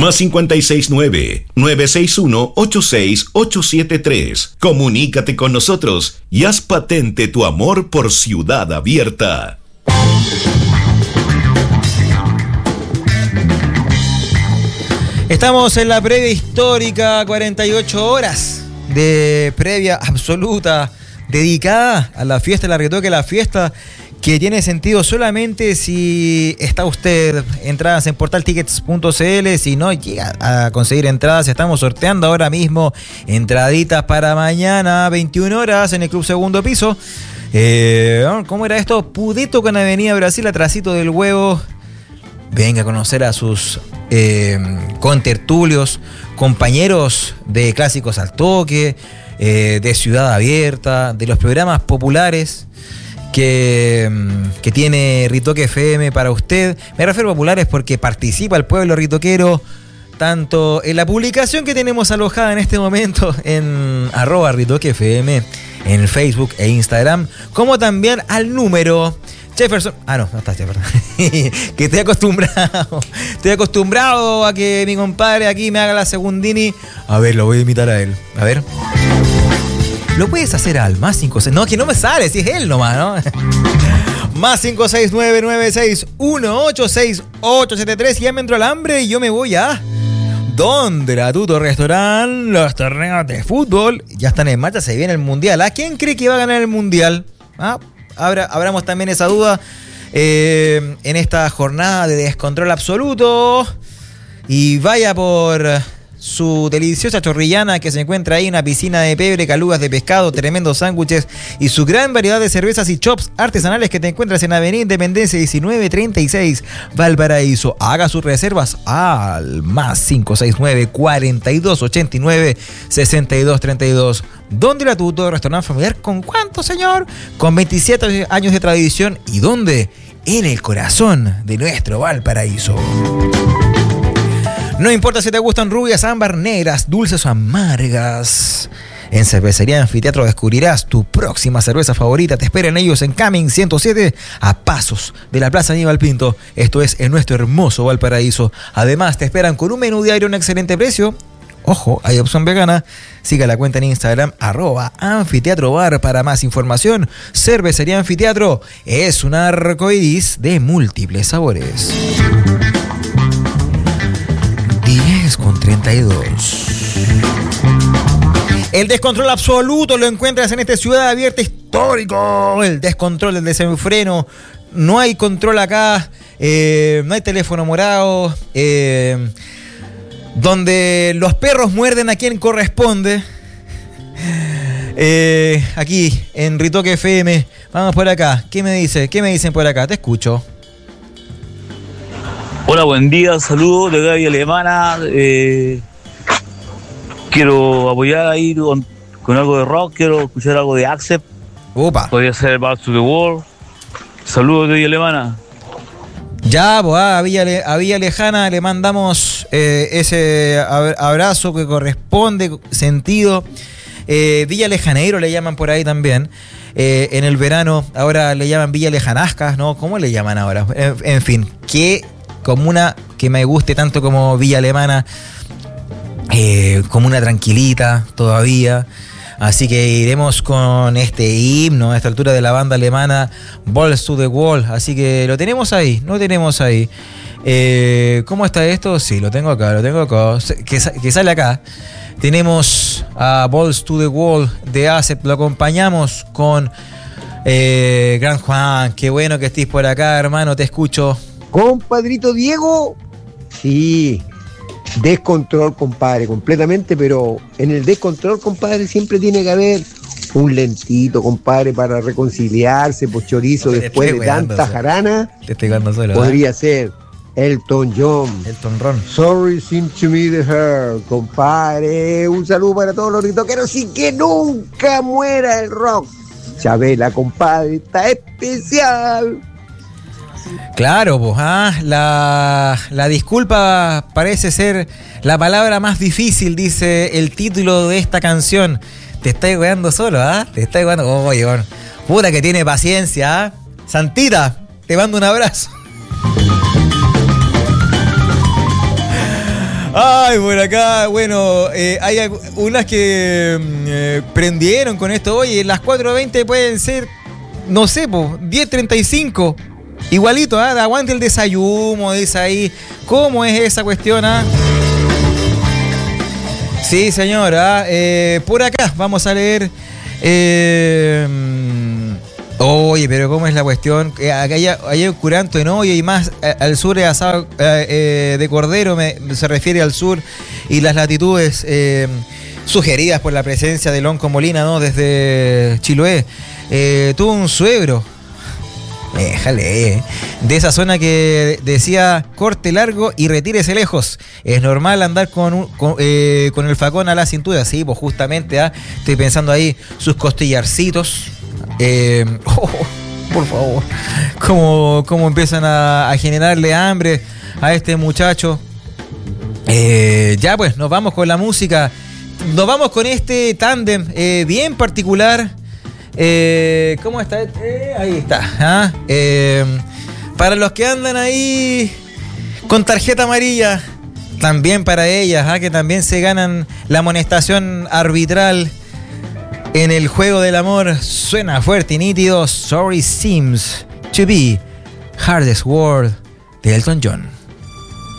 Más 569-961-86873. Comunícate con nosotros y haz patente tu amor por Ciudad Abierta. Estamos en la previa histórica, 48 horas de previa absoluta dedicada a la fiesta de la Ritoque, la fiesta que tiene sentido solamente si está usted. Entradas en portaltickets.cl. Si no llega a conseguir entradas, estamos sorteando ahora mismo entraditas para mañana 21 horas en el Club Segundo Piso. ¿Cómo era esto? Pudeto con Avenida Brasil, atrasito del Huevo. Venga a conocer a sus contertulios, compañeros de Clásicos al Toque, de Ciudad Abierta, de los programas populares que tiene Ritoque FM para usted. Me refiero a populares porque participa el pueblo ritoquero, tanto en la publicación que tenemos alojada en este momento en @RitoqueFM, en Facebook e Instagram, como también al número Jefferson. No está Jefferson. Que estoy acostumbrado a que mi compadre aquí me haga la segundini. A ver, lo voy a imitar a él. A ver. ¿Lo puedes hacer al más 56? No, que no me sale, si es él nomás, ¿no? Más 569-961-86873. Ya me entró el hambre y yo me voy a Don Gratuito Restaurant. Los torneos de fútbol ya están en marcha, se viene el Mundial. ¿A quién cree que va a ganar el Mundial? Abramos también esa duda en esta jornada de descontrol absoluto. Y vaya por su deliciosa chorrillana que se encuentra ahí, una piscina de pebre, calugas de pescado, tremendos sándwiches y su gran variedad de cervezas y chops artesanales que te encuentras en Avenida Independencia 1936, Valparaíso. Haga sus reservas al más 569-4289-6232. Don Gratuito, restaurante familiar. ¿Con cuánto, señor? Con 27 años de tradición. ¿Y dónde? En el corazón de nuestro Valparaíso. No importa si te gustan rubias, ámbar, negras, dulces o amargas. En Cervecería Anfiteatro descubrirás tu próxima cerveza favorita. Te esperan ellos en Camin 107, a pasos de la Plaza Aníbal Pinto. Esto es en nuestro hermoso Valparaíso. Además, te esperan con un menú diario a un excelente precio. Ojo, hay opción vegana. Siga la cuenta en Instagram, @anfiteatrobar para más información. Cervecería Anfiteatro es un arcoiris de múltiples sabores. 10:32. El descontrol absoluto lo encuentras en esta Ciudad Abierta histórico. El descontrol del desenfreno. No hay control acá. No hay teléfono morado. Donde los perros muerden a quien corresponde. Aquí en Ritoque FM. Vamos por acá. ¿Qué me dice? ¿Qué me dicen por acá? Te escucho. Hola, buen día, saludos de Gaby Alemana. Quiero apoyar ahí con algo de rock, quiero escuchar algo de Accept. Opa. Podría ser Back to the World. Saludos de Gaby Alemana. Ya, pues a Villa Lejana le mandamos ese abrazo que corresponde, sentido. Villa Lejaneiro le llaman por ahí también. En el verano ahora le llaman Villa Lejanascas, ¿no? ¿Cómo le llaman ahora? En fin, qué comuna que me guste tanto como Villa Alemana, comuna tranquilita todavía. Así que iremos con este himno a esta altura de la banda alemana, Balls to the Wall. Así que lo tenemos ahí. ¿Cómo está esto? Sí, lo tengo acá. Que sale acá. Tenemos a Balls to the Wall de Accept. Lo acompañamos con Gran Juan. Qué bueno que estés por acá, hermano. Te escucho. Compadrito Diego. Sí. Descontrol, compadre, completamente, pero en el descontrol, compadre, siempre tiene que haber un lentito, compadre, para reconciliarse, pues chorizo, después de tanta jarana. Podría ser Elton John. Sorry, seem to me the hair, compadre. Un saludo para todos los ritoqueros y que nunca muera el rock. Chabela, compadre, está especial. Claro, pues, la disculpa parece ser la palabra más difícil, dice el título de esta canción. Te estáis weando solo, Te estáis weando. Oye, bueno, puta que tiene paciencia, Santita, te mando un abrazo. Ay, por acá, bueno, hay unas que prendieron con esto. Oye, las 4:20 pueden ser, no sé, 10:35. Igualito, aguante el desayuno, dice ahí. ¿Cómo es esa cuestión, Sí, señora. Por acá vamos a leer. Oye, pero ¿cómo es la cuestión? Acá hay un curanto en hoyo y más al sur es asado de cordero, se refiere al sur, y las latitudes sugeridas por la presencia de Lonco Molina, ¿no? Desde Chiloé. Tuvo un suegro. Déjale, de esa zona que decía corte largo y retírese lejos. Es normal andar con el facón a la cintura. Sí, pues justamente, estoy pensando ahí sus costillarcitos. Por favor, cómo empiezan a generarle hambre a este muchacho. Ya pues, nos vamos con la música. Nos vamos con este tándem bien particular. ¿Cómo está? Ahí está. Para los que andan ahí con tarjeta amarilla, también para ellas, que también se ganan la amonestación arbitral en el juego del amor. Suena fuerte y nítido. Sorry seems to be hardest word de Elton John.